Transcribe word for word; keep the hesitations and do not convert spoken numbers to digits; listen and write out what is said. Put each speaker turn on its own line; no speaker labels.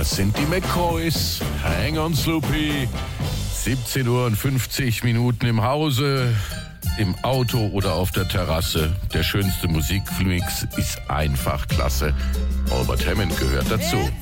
Das sind die McCoys. Hang on, Sloopy. siebzehn Uhr und fünfzig Minuten im Hause, im Auto oder auf der Terrasse. Der schönste Musikmix ist einfach klasse. Albert Hammond gehört dazu.